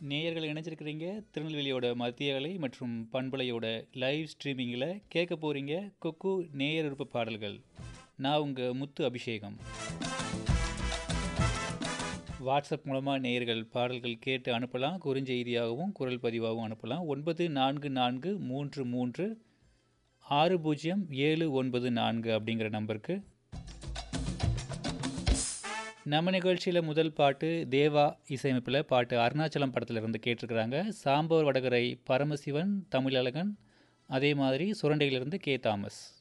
நேயர்கள் இணைஞ்சிருக்கிறீங்க திருநெல்வேலியோட மத்திய அலை மற்றும் பண்பலையோட லைவ் ஸ்ட்ரீமிங்கில் கேட்க போகிறீங்க குக்கு நேயர் விருப்ப பாடல்கள். நான் உங்கள் முத்து அபிஷேகம். வாட்ஸ்அப் மூலமாக நேயர்கள் பாடல்கள் கேட்டு அனுப்பலாம். குறுஞ்செய்தியாகவும் குரல் பதிவாகவும் அனுப்பலாம். 9433360794 அப்படிங்கிற நம்பருக்கு. நம்ம நிகழ்ச்சியில் முதல் பாட்டு தேவா இசையமைப்பில் பாட்டு அருணாச்சலம் படத்தில் இருந்து கேட்டிருக்கிறாங்க. சாம்பவர் வடகரை பரமசிவன் தமிழழகன், அதே மாதிரி சுரண்டையிலிருந்து கே தாமஸ்.